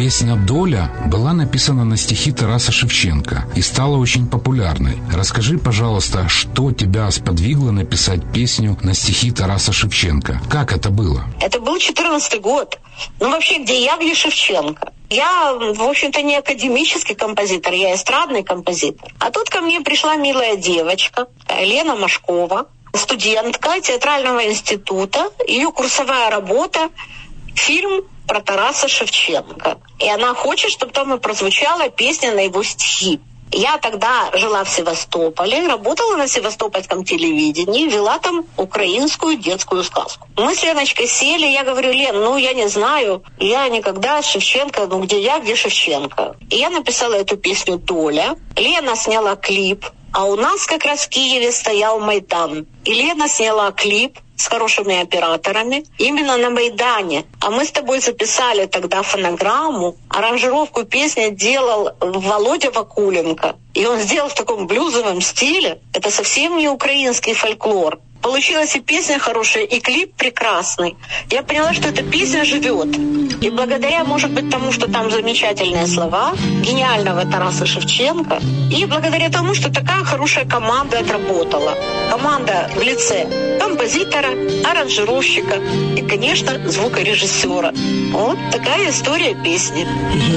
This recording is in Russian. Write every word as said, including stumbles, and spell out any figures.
Песня «Доля» была написана на стихи Тараса Шевченко и стала очень популярной. Расскажи, пожалуйста, что тебя сподвигло написать песню на стихи Тараса Шевченко? Как это было? Это был четырнадцатый год. Ну, вообще, где я, где Шевченко? Я, в общем-то, не академический композитор, я эстрадный композитор. А тут ко мне пришла милая девочка, Лена Машкова, студентка театрального института. Ее курсовая работа — фильм про Тараса Шевченко. И она хочет, чтобы там и прозвучала песня на его стихи. Я тогда жила в Севастополе, работала на севастопольском телевидении, вела там украинскую детскую сказку. Мы с Леночкой сели, я говорю: Лен, ну я не знаю, я никогда Шевченко, ну где я, где Шевченко. И я написала эту песню «Доля». Лена сняла клип, а у нас как раз в Киеве стоял Майдан. И Лена сняла клип с хорошими операторами именно на Майдане. А мы с тобой записали тогда фонограмму. Аранжировку песни делал Володя Вакуленко. И он сделал в таком блюзовом стиле. Это совсем не украинский фольклор. Получилась и песня хорошая, и клип прекрасный. Я поняла, что эта песня живет. И благодаря, может быть, тому, что там замечательные слова гениального Тараса Шевченко, и благодаря тому, что такая хорошая команда отработала. Команда в лице композитора, аранжировщика и, конечно, звукорежиссера. Вот такая история песни.